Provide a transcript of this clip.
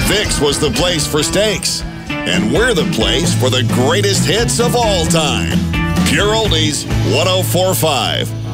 Vic's was the place for steaks. And we're the place for the greatest hits of all time. Pure Oldies 104.5